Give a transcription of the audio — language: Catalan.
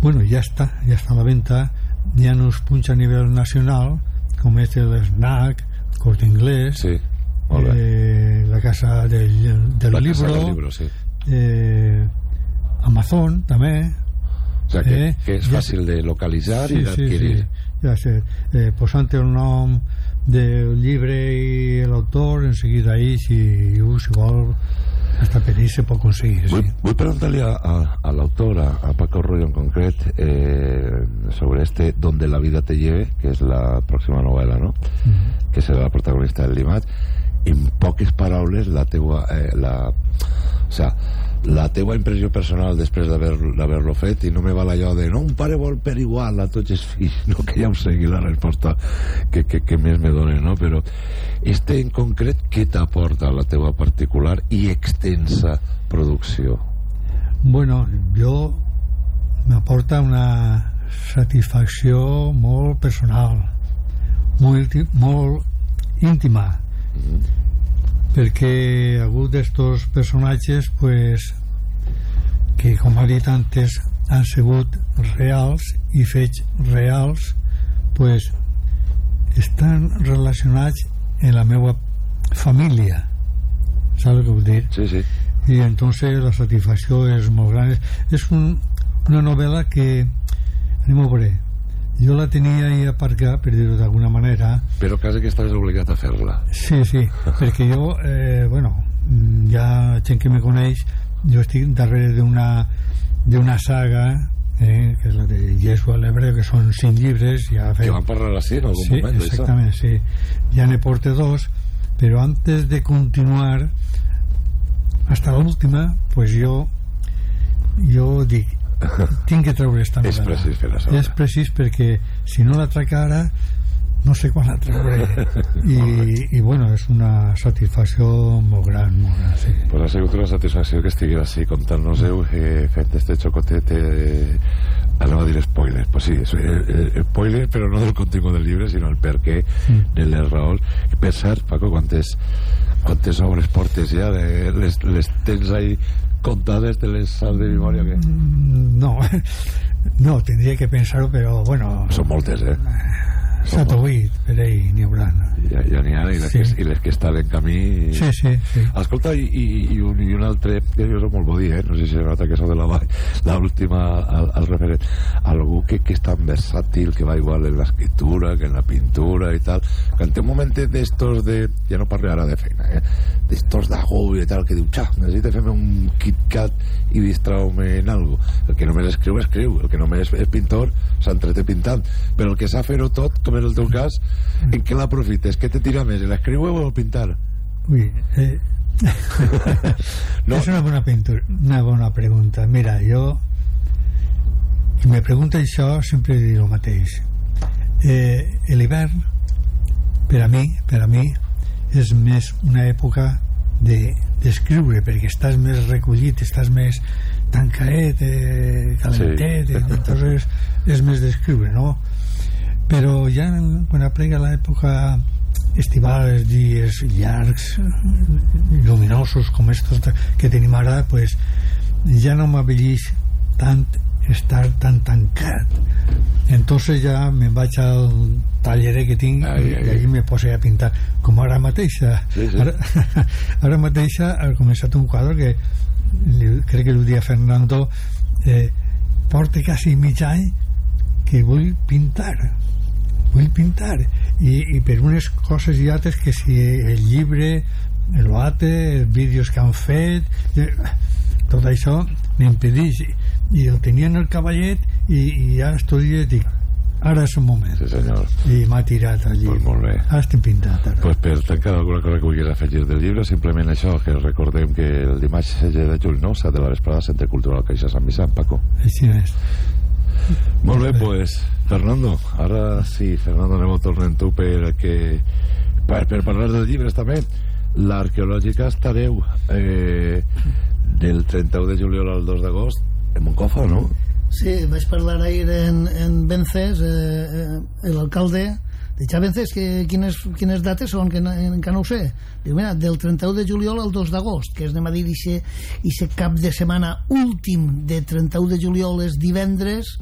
Bueno, ya está a la venta. Ya nos puncha a nivel nacional, com és el Snack, Corte Inglés, sí, la Casa del Libro, sí. Amazon també. O sea, que és fàcil de localitzar i d'adquirir. Ja sé, posant el nom del llibre i l'autor, en seguida ahí, si vol, hasta pedir se pot aconseguir. Vull preguntar-li a l'autor, a Paco Royo en concret, sobre Donde la vida te lleve, que és la pròxima novel·la, no? Que serà la protagonista del Limat. En poques paraules, la teua impressió personal després d'haver-lo fet, i no me val allò de no, un pare vol per igual a tots els fills, no, que ja ho segui la resposta que més me dona, no? Però en concret, què t'aporta la teua particular i extensa producció? Bueno, m'aporta una satisfacció molt personal, molt íntima, perquè algun d'estos personatges, pues, que com ha dit antes han sigut reals i fets reals, pues estan relacionats en la meva família, saps el que vull dir? Sí. I entonces la satisfacció és molt gran. És una novel·la que, anem a veure, jo la tenia ahí aparcada, per dir-ho d'alguna manera, però quasi que estàs obligat a fer-la. Sí, perquè jo hi ha gent que me coneix, jo estic darrere d'una saga, que és la de Jesús a l'Ebre, que són 5 llibres que van parlar així en algun moment. Exactament, sí, ja ne porte 2, però antes de continuar hasta l'última, pues jo dic, tinc que treure esta novel·la. És precís fer això. És precís perquè si no la trec ara no sé quan la treuré. I bueno, és una satisfacció molt gran, sí. Pues ha sigut una satisfacció que estigués així contant-nos-ho, fent este xocotet, anem a dir spoiler. Pues sí, spoiler, però no del contingut del llibre, sinó el per què, de les raons. I per cert, Paco, quantes obres portes ja? Les tens ahí contades, te les sals de memòria? No, tindria que pensar-ho, però bueno, són moltes, 7 o 8 per ahí n'hi haurà. Ja n'hi ha, i les que estan en camí. Sí. Escolta, i un altre, que jo soc molt bodí, no sé si se nota que soc de la vall, l'última al referent, algú que és tan versàtil, que va igual en l'escriptura que en la pintura i tal, que en té un moment d'estos de, ja no parlo ara de feina, d'estos d'agui i tal, que diu, necessito fer-me un KitKat i distrau-me en algo. El que només escriu, el que només és pintor s'entreté pintant, però el que sap fer-ho tot, com és el teu cas, en què l'aprofites? Què te tira més, l'escriure o el pintar? Ui, no. És una bona pregunta. Mira, jo me pregunta això, sempre dic el mateix. L'hivern per a mi és més una època d'escriure, perquè estàs més recollit, estàs més tancaet, calentet, entonces és més d'escriure, no? Però ja quan aplega l'època estival, els dies llargs, lluminosos com estos que tenim ara, pues ja no m'aveleix tant estar tan tancat. Entonces ja me'n vaig al taller que tinc i allí me poso a pintar, com ara mateixa. Ara mateixa he començat un quadre que crec que el dia Fernando porta quasi mig any que vull pintar i per unes coses i altres, que si el llibre, els vídeos que han fet, tot això m'impedeix, i el tenia en el cavallet i ara estudia, dic, ara és un moment. Sí, senyor. I m'ha tirat allí. Pues molt bé. Ara estem pintat. Pues per tancar alguna cosa que vulguis afegir del llibre, simplement això, que recordem que el dimarts 16 de juny, no? 7 de la vesprada, Centre Cultural Caixa Sant Vicent, Paco. Així és. Molt bé, pues Fernando, ara sí, Fernando, anem a tornar amb tu per parlar dels llibres també. L'Arqueològica estareu del 31 de juliol al 2 d'agost en Moncofa, no? Sí, vaig parlar ahir en Vences, l'alcalde. Dic, Vences, quines dates són? Que encara no ho sé. Diu, mira, del 31 de juliol al 2 d'agost, que és, anem a dir, i cap de setmana últim de 31 de juliol és divendres,